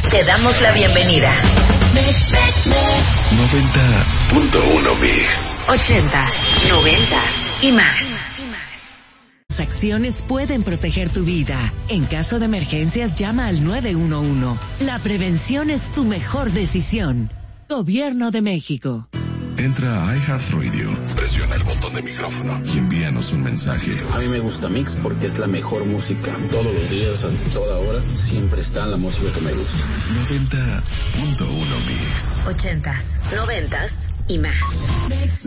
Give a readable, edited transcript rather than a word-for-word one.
Te damos la bienvenida. 90.1 Mix. 80s, 90s y más. Las acciones pueden proteger tu vida. En caso de emergencias, llama al 911. La prevención es tu mejor decisión. Gobierno de México. Entra a iHeartRadio, presiona el botón de micrófono y envíanos un mensaje. A mí me gusta Mix porque es la mejor música. Todos los días, a toda hora, siempre está la música que me gusta. 90.1 Mix. 80s, 90s y más.